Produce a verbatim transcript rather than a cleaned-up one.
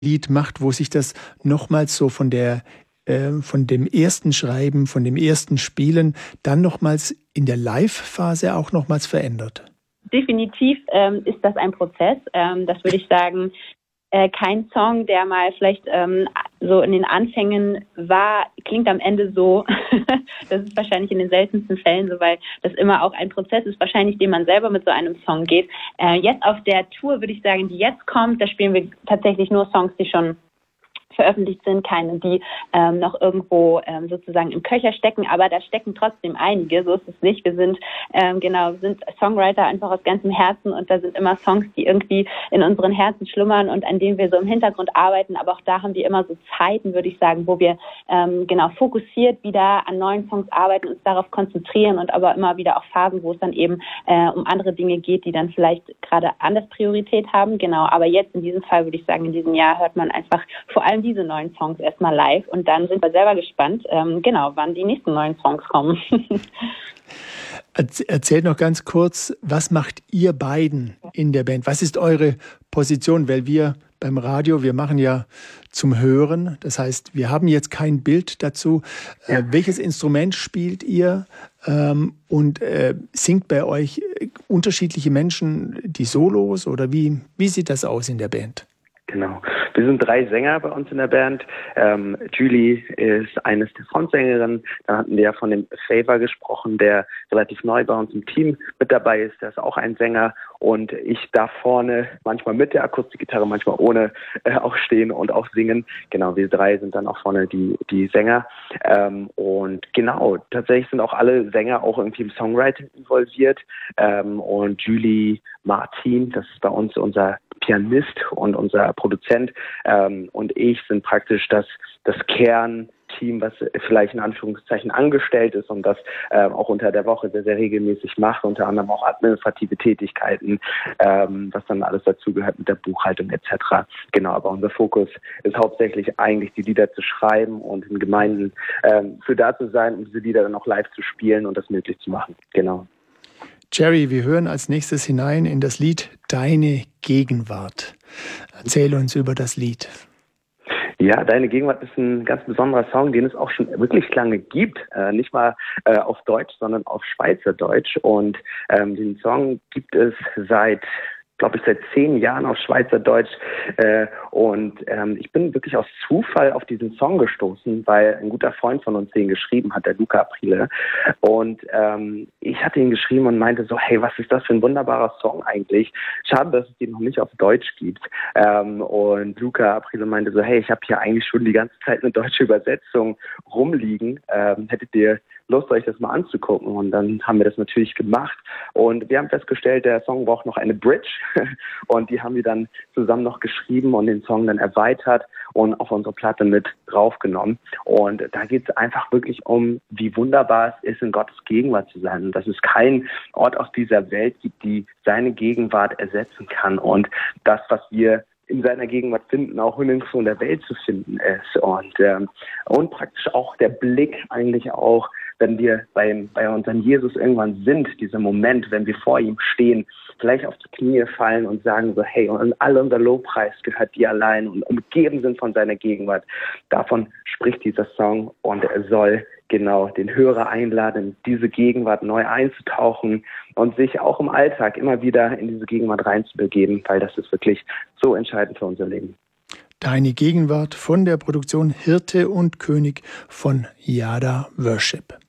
Lied macht, wo sich das nochmals so von der äh, von dem ersten Schreiben, von dem ersten Spielen dann nochmals in der Live-Phase auch nochmals verändert? Definitiv ähm, ist das ein Prozess. Ähm, das würde ich sagen, äh, kein Song, der mal vielleicht ähm, so in den Anfängen war, klingt am Ende so. Das ist wahrscheinlich in den seltensten Fällen so, weil das immer auch ein Prozess ist, wahrscheinlich, den man selber mit so einem Song geht. Äh, jetzt auf der Tour würde ich sagen, die jetzt kommt, da spielen wir tatsächlich nur Songs, die schon veröffentlicht sind, keine, die ähm, noch irgendwo ähm, sozusagen im Köcher stecken, aber da stecken trotzdem einige, so ist es nicht. Wir sind ähm, genau, sind Songwriter einfach aus ganzem Herzen und da sind immer Songs, die irgendwie in unseren Herzen schlummern und an denen wir so im Hintergrund arbeiten, aber auch da haben wir immer so Zeiten, würde ich sagen, wo wir ähm, genau fokussiert wieder an neuen Songs arbeiten, uns darauf konzentrieren und aber immer wieder auch Phasen, wo es dann eben äh, um andere Dinge geht, die dann vielleicht gerade anders Priorität haben, genau, aber jetzt in diesem Fall würde ich sagen, in diesem Jahr hört man einfach vor allem diese neuen Songs erstmal live und dann sind wir selber gespannt, ähm, genau, wann die nächsten neuen Songs kommen. Erzählt noch ganz kurz, was macht ihr beiden in der Band? Was ist eure Position? Weil wir beim Radio, wir machen ja zum Hören, das heißt, wir haben jetzt kein Bild dazu. Ja. Äh, welches Instrument spielt ihr ähm, und äh, singt bei euch unterschiedliche Menschen die Solos oder wie, wie sieht das aus in der Band? Genau. Wir sind drei Sänger bei uns in der Band. Ähm, Julie ist eines der Frontsängerinnen. Dann hatten wir ja von dem Favor gesprochen, der relativ neu bei uns im Team mit dabei ist. Der ist auch ein Sänger. Und ich darf vorne manchmal mit der Akustikgitarre, manchmal ohne äh, auch stehen und auch singen. Genau, wir drei sind dann auch vorne die, die Sänger. Ähm, und genau, tatsächlich sind auch alle Sänger auch irgendwie im Songwriting involviert. Ähm, und Julie Martin, das ist bei uns unser Pianist und unser Produzent ähm, und ich sind praktisch das, das Kernteam, was vielleicht in Anführungszeichen angestellt ist und das äh, auch unter der Woche sehr, sehr regelmäßig macht, unter anderem auch administrative Tätigkeiten, ähm, was dann alles dazugehört mit der Buchhaltung et cetera. Genau, aber unser Fokus ist hauptsächlich eigentlich die Lieder zu schreiben und in Gemeinden ähm, für da zu sein, um diese Lieder dann auch live zu spielen und das möglich zu machen. Genau. Jerry, wir hören als nächstes hinein in das Lied Deine Gegenwart. Erzähl uns über das Lied. Ja, Deine Gegenwart ist ein ganz besonderer Song, den es auch schon wirklich lange gibt. Äh, nicht mal äh, auf Deutsch, sondern auf Schweizerdeutsch. Und ähm, den Song gibt es seit glaube ich, seit zehn Jahren auf Schweizerdeutsch. Äh, und ähm, ich bin wirklich aus Zufall auf diesen Song gestoßen, weil ein guter Freund von uns den geschrieben hat, der Luca Aprile. Und ähm, ich hatte ihn geschrieben und meinte so, hey, was ist das für ein wunderbarer Song eigentlich? Schade, dass es den noch nicht auf Deutsch gibt. Ähm, und Luca Aprile meinte so, hey, ich habe hier eigentlich schon die ganze Zeit eine deutsche Übersetzung rumliegen. Ähm, hättet ihr Lust, euch das mal anzugucken? Und dann haben wir das natürlich gemacht. Und wir haben festgestellt, der Song braucht noch eine Bridge. Und die haben wir dann zusammen noch geschrieben und den Song dann erweitert und auf unsere Platte mit draufgenommen. Und da geht es einfach wirklich um, wie wunderbar es ist, in Gottes Gegenwart zu sein. Und dass es keinen Ort auf dieser Welt gibt, die seine Gegenwart ersetzen kann. Und das, was wir in seiner Gegenwart finden, auch nirgendwo in der Welt zu finden ist. Und, ähm, und praktisch auch der Blick eigentlich auch, wenn wir bei, bei unserem Jesus irgendwann sind, dieser Moment, wenn wir vor ihm stehen, vielleicht auf die Knie fallen und sagen so, hey, und all unser Lobpreis gehört dir allein und umgeben sind von seiner Gegenwart. Davon spricht dieser Song und er soll genau den Hörer einladen, in diese Gegenwart neu einzutauchen und sich auch im Alltag immer wieder in diese Gegenwart reinzubegeben, weil das ist wirklich so entscheidend für unser Leben. Deine Gegenwart von der Produktion Hirte und König von Yada Worship.